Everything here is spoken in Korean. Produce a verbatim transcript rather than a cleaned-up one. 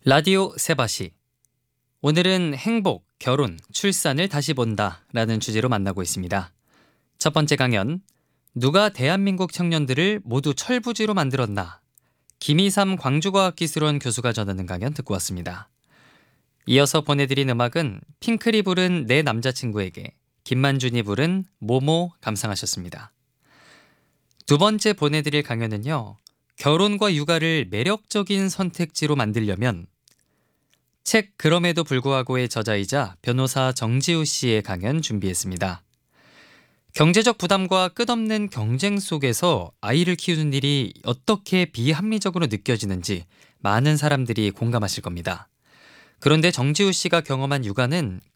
라디오 세바시. 오늘은 행복, 결혼, 출산을 다시 본다 라는 주제로 만나고 있습니다. 첫 번째 강연, 누가 대한민국 청년들을 모두 철부지로 만들었나? 김이삼 광주과학기술원 교수가 전하는 강연 듣고 왔습니다. 이어서 보내드린 음악은 핑클이 부른 내 남자친구에게, 김만준이 부른 모모 감상하셨습니다. 두 번째 보내드릴 강연은요, 결혼과 육아를 매력적인 선택지로 만들려면 책 그럼에도 불구하고의 저자이자 변호사 정지우 씨의 강연 준비했습니다. 경제적 부담과 끝없는 경쟁 속에서 아이를 키우는 일이 어떻게 비합리적으로 느껴지는지 많은 사람들이 공감하실 겁니다. 그런데 정지우 씨가 경험한 육아는